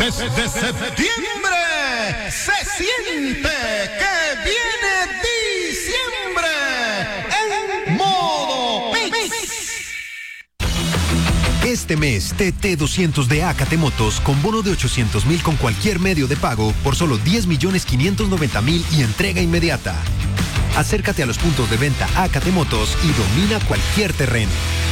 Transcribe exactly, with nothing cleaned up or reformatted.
mes de septiembre se siente que viene diciembre en modo Mix. Este mes, T T doscientos de Acate Motos con bono de ochocientos mil con cualquier medio de pago por solo diez millones quinientos noventa mil y entrega inmediata. Acércate a los puntos de venta Acate Motos y domina cualquier terreno.